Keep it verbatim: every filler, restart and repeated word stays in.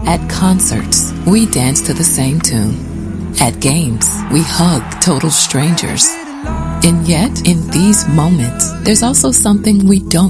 At concerts, we dance to the same tune. At games, we hug total strangers. And yet, in these moments, there's also something we don't